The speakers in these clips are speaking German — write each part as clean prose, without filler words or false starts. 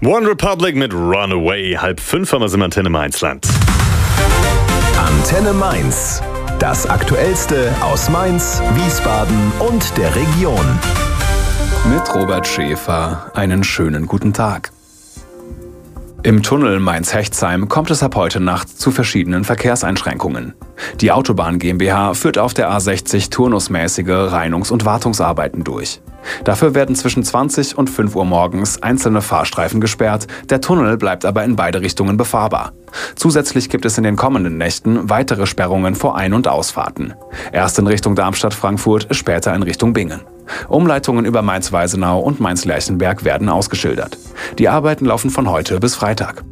One Republic mit Runaway. 4:30 haben wir im Antenne Mainz-Land. Antenne Mainz. Das Aktuellste aus Mainz, Wiesbaden und der Region. Mit Robert Schäfer. Einen schönen guten Tag. Im Tunnel Mainz-Hechtsheim kommt es ab heute Nacht zu verschiedenen Verkehrseinschränkungen. Die Autobahn GmbH führt auf der A60 turnusmäßige Reinungs- und Wartungsarbeiten durch. Dafür werden zwischen 20 und 5 Uhr morgens einzelne Fahrstreifen gesperrt, der Tunnel bleibt aber in beide Richtungen befahrbar. Zusätzlich gibt es in den kommenden Nächten weitere Sperrungen vor Ein- und Ausfahrten. Erst in Richtung Darmstadt-Frankfurt, später in Richtung Bingen. Umleitungen über Mainz-Weisenau und Mainz-Lerchenberg werden ausgeschildert. Die Arbeiten laufen von heute bis Freitag.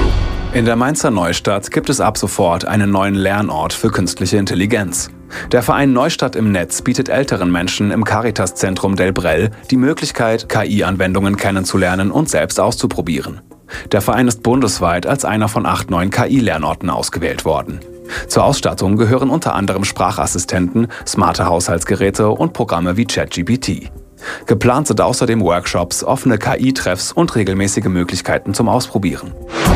In der Mainzer Neustadt gibt es ab sofort einen neuen Lernort für künstliche Intelligenz. Der Verein Neustadt im Netz bietet älteren Menschen im Caritas-Zentrum Delbrell die Möglichkeit, KI-Anwendungen kennenzulernen und selbst auszuprobieren. Der Verein ist bundesweit als einer von 8 neuen KI-Lernorten ausgewählt worden. Zur Ausstattung gehören unter anderem Sprachassistenten, smarte Haushaltsgeräte und Programme wie ChatGPT. Geplant sind außerdem Workshops, offene KI-Treffs und regelmäßige Möglichkeiten zum Ausprobieren.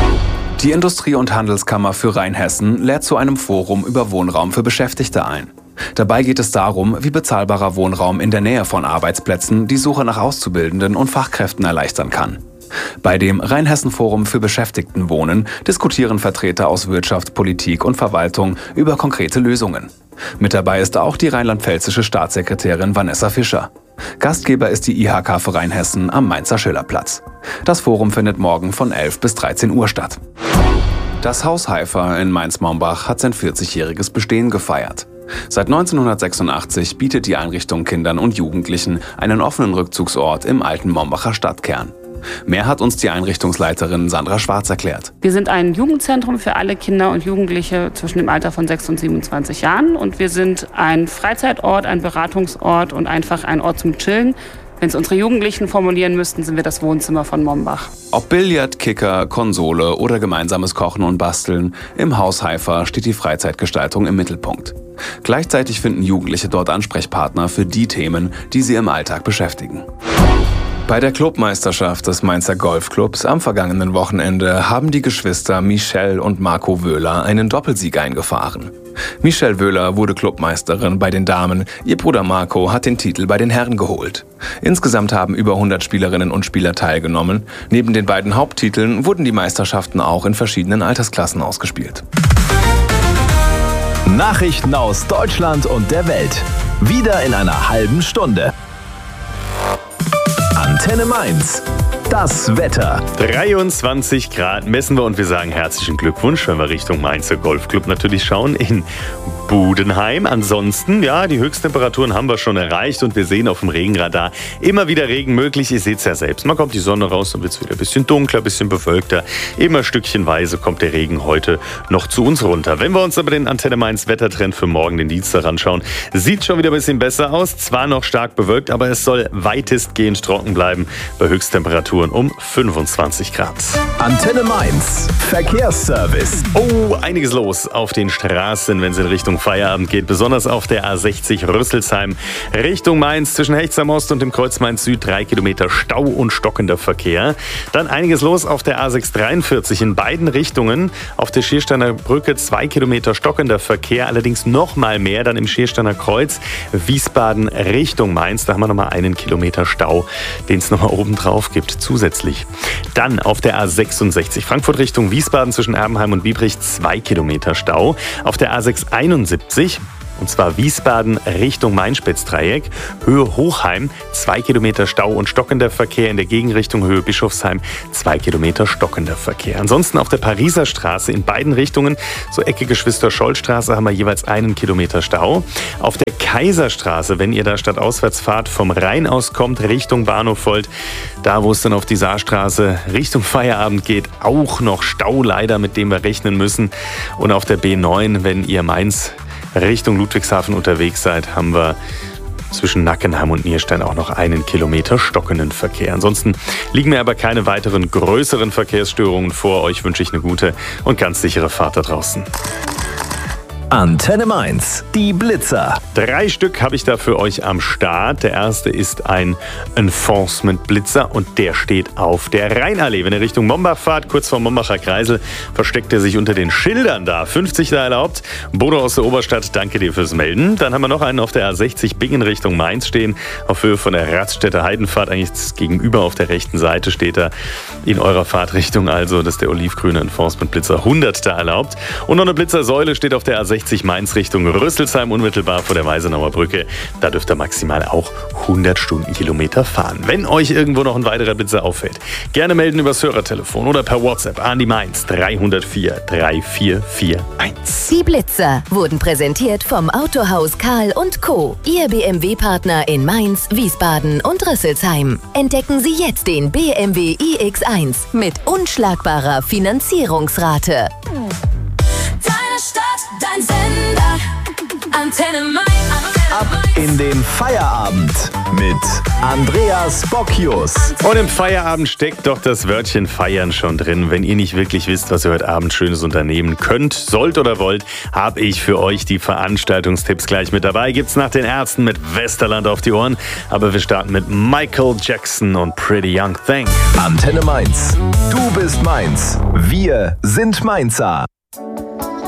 Die Industrie- und Handelskammer für Rheinhessen lädt zu einem Forum über Wohnraum für Beschäftigte ein. Dabei geht es darum, wie bezahlbarer Wohnraum in der Nähe von Arbeitsplätzen die Suche nach Auszubildenden und Fachkräften erleichtern kann. Bei dem Rheinhessen-Forum für Beschäftigtenwohnen diskutieren Vertreter aus Wirtschaft, Politik und Verwaltung über konkrete Lösungen. Mit dabei ist auch die rheinland-pfälzische Staatssekretärin Vanessa Fischer. Gastgeber ist die IHK für Rheinhessen am Mainzer Schillerplatz. Das Forum findet morgen von 11 bis 13 Uhr statt. Das Haus Haifa in Mainz-Mombach hat sein 40-jähriges Bestehen gefeiert. Seit 1986 bietet die Einrichtung Kindern und Jugendlichen einen offenen Rückzugsort im alten Mombacher Stadtkern. Mehr hat uns die Einrichtungsleiterin Sandra Schwarz erklärt. Wir sind ein Jugendzentrum für alle Kinder und Jugendliche zwischen dem Alter von 6 und 27 Jahren. Und wir sind ein Freizeitort, ein Beratungsort und einfach ein Ort zum Chillen. Wenn es unsere Jugendlichen formulieren müssten, sind wir das Wohnzimmer von Mombach. Ob Billard, Kicker, Konsole oder gemeinsames Kochen und Basteln, im Haus Haifa steht die Freizeitgestaltung im Mittelpunkt. Gleichzeitig finden Jugendliche dort Ansprechpartner für die Themen, die sie im Alltag beschäftigen. Bei der Clubmeisterschaft des Mainzer Golfclubs am vergangenen Wochenende haben die Geschwister Michelle und Marco Wöhler einen Doppelsieg eingefahren. Michelle Wöhler wurde Clubmeisterin bei den Damen, ihr Bruder Marco hat den Titel bei den Herren geholt. Insgesamt haben über 100 Spielerinnen und Spieler teilgenommen. Neben den beiden Haupttiteln wurden die Meisterschaften auch in verschiedenen Altersklassen ausgespielt. Nachrichten aus Deutschland und der Welt. Wieder in einer halben Stunde. Antenne Mainz. Das Wetter. 23 Grad messen wir und wir sagen herzlichen Glückwunsch, wenn wir Richtung Mainzer Golfclub natürlich schauen, in Budenheim. Ansonsten, ja, die Höchsttemperaturen haben wir schon erreicht und wir sehen auf dem Regenradar immer wieder Regen möglich. Ihr seht es ja selbst, mal kommt die Sonne raus und wird es wieder ein bisschen dunkler, ein bisschen bewölkter. Immer stückchenweise kommt der Regen heute noch zu uns runter. Wenn wir uns aber den Antenne Mainz Wettertrend für morgen, den Dienstag, anschauen, sieht schon wieder ein bisschen besser aus. Zwar noch stark bewölkt, aber es soll weitestgehend trocken bleiben bei Höchsttemperaturen um 25 Grad. Antenne Mainz. Verkehrsservice. Oh, einiges los auf den Straßen, wenn es in Richtung Feierabend geht. Besonders auf der A60 Rüsselsheim Richtung Mainz zwischen Hechtsheim Ost und dem Kreuz Mainz Süd 3 Kilometer Stau und stockender Verkehr. Dann einiges los auf der A643 in beiden Richtungen. Auf der Schiersteiner Brücke 2 Kilometer stockender Verkehr. Allerdings noch mal mehr dann im Schiersteiner Kreuz Wiesbaden Richtung Mainz. Da haben wir noch mal 1 Kilometer Stau, den es noch mal oben drauf gibt. Zusätzlich. Dann auf der A66 Frankfurt Richtung Wiesbaden zwischen Erbenheim und Biebrich 2 Kilometer Stau. Auf der A671 und zwar Wiesbaden Richtung Main-Spitz-Dreieck, Höhe Hochheim, 2 Kilometer Stau und stockender Verkehr. In der Gegenrichtung Höhe Bischofsheim 2 Kilometer stockender Verkehr. Ansonsten auf der Pariser Straße in beiden Richtungen, so Ecke Geschwister-Scholl-Straße, haben wir jeweils 1 Kilometer Stau. Auf der Kaiserstraße, wenn ihr da stadtauswärts fahrt, vom Rhein aus kommt, Richtung Bahnhof Volt, da wo es dann auf die Saarstraße Richtung Feierabend geht, auch noch Stau leider, mit dem wir rechnen müssen. Und auf der B9, wenn ihr Mainz Richtung Ludwigshafen unterwegs seid, haben wir zwischen Nackenheim und Nierstein auch noch 1 Kilometer stockenden Verkehr. Ansonsten liegen mir aber keine weiteren größeren Verkehrsstörungen vor. Euch wünsche ich eine gute und ganz sichere Fahrt da draußen. Antenne Mainz, die Blitzer. 3 Stück habe ich da für euch am Start. Der erste ist ein Enforcement-Blitzer und der steht auf der Rheinallee. Wenn ihr Richtung Mombach fahrt, kurz vor Mombacher Kreisel, versteckt er sich unter den Schildern da. 50 da erlaubt. Bodo aus der Oberstadt, danke dir fürs Melden. Dann haben wir noch einen auf der A60 Bingen Richtung Mainz stehen. Auf Höhe von der Raststätter Heidenfahrt, eigentlich gegenüber auf der rechten Seite steht er in eurer Fahrtrichtung. Also, das ist der olivgrüne Enforcement-Blitzer. 100 da erlaubt. Und noch eine Blitzersäule steht auf der A60 Mainz Richtung Rüsselsheim, unmittelbar vor der Weisenauer Brücke. Da dürft ihr maximal auch 100 Stundenkilometer fahren. Wenn euch irgendwo noch ein weiterer Blitzer auffällt, gerne melden übers Hörertelefon oder per WhatsApp an die Mainz 304 3441. Die Blitzer wurden präsentiert vom Autohaus Karl & Co., Ihr BMW-Partner in Mainz, Wiesbaden und Rüsselsheim. Entdecken Sie jetzt den BMW iX1 mit unschlagbarer Finanzierungsrate. Deine Stadt, dein Sender, Antenne Mainz. Ab in den Feierabend mit Andreas Bocchius. Und im Feierabend steckt doch das Wörtchen Feiern schon drin. Wenn ihr nicht wirklich wisst, was ihr heute Abend Schönes unternehmen könnt, sollt oder wollt, habe ich für euch die Veranstaltungstipps gleich mit dabei. Gibt's nach den Ärzten mit Westerland auf die Ohren. Aber wir starten mit Michael Jackson und Pretty Young Thing. Antenne Mainz. Du bist Mainz. Wir sind Mainzer.